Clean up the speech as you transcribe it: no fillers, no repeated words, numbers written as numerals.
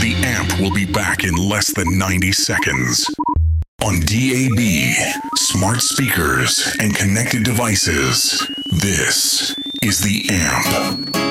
The AMP will be back in less than 90 seconds. On DAB, smart speakers, and connected devices, this is The AMP.